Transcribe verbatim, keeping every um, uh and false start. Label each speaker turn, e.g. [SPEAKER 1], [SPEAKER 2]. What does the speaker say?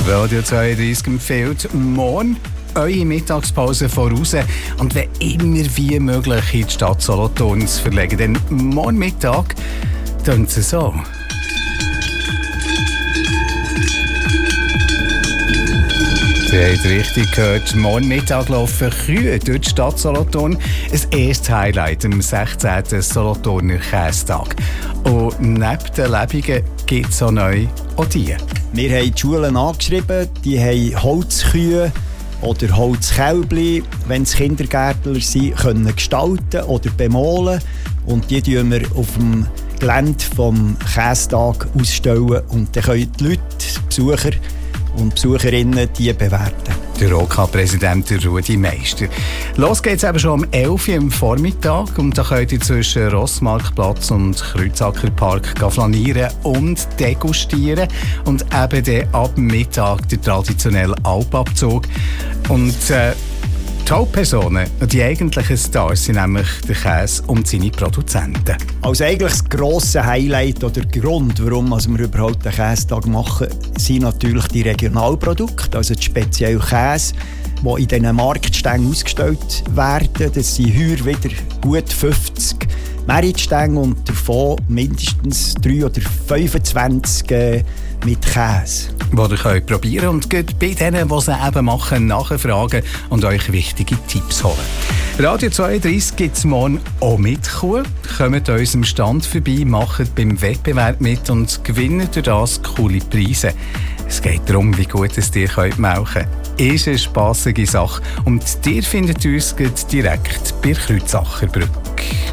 [SPEAKER 1] Radio zweiunddreissig empfiehlt morgen eure Mittagspause voraus und wenn immer wie möglich in die Stadt Solothurn zu verlegen. Denn morgen Mittag tönt es so. Ihr habt richtig gehört, morgen Mittag laufen Kühe durch die Stadt Solothurn. Ein erstes Highlight am sechzehnten Solothurner Kästag. Und neben den Lebenden gibt es auch neu auch die.
[SPEAKER 2] Wir haben die Schulen angeschrieben, die haben Holzkühe oder Holzkälbli, wenn es Kindergärtler sind, können gestalten oder bemalen. Und die stellen wir auf dem Gelände vom Kästag ausstellen. Und dann können die Leute, die Besucher und Besucherinnen die bewerten.
[SPEAKER 1] Der O K-Präsident Rudi Meister. Los geht's eben schon um elf Uhr am Vormittag und da könnt ihr zwischen Rossmarktplatz und Kreuzackerpark flanieren und degustieren und eben dann ab Mittag der traditionelle Alpabzug. Und äh, die Hauptpersonen, die eigentlichen Stars, sind nämlich der Käse und seine Produzenten.
[SPEAKER 2] Also eigentlich das grosse Highlight oder der Grund, warum wir überhaupt den Käsetag machen, sind natürlich die Regionalprodukte, also die speziellen Käse, die in diesen Marktständen ausgestellt werden. Das sind heuer wieder gut fünfzig Meritstände und davon mindestens drei oder fünfundzwanzig äh, mit Käse.
[SPEAKER 1] Die ihr könnt probieren und geht bei denen, die sie eben machen, nachfragen und euch wichtige Tipps holen. Radio zweiunddreissig gibt es morgen auch mit Kuh. Kommt an unserem Stand vorbei, macht beim Wettbewerb mit und gewinnt durch das coole Preise. Es geht darum, wie gut es dir melken könnt. Ist eine spassige Sache und ihr findet uns direkt bei Kreuzackerbrücke.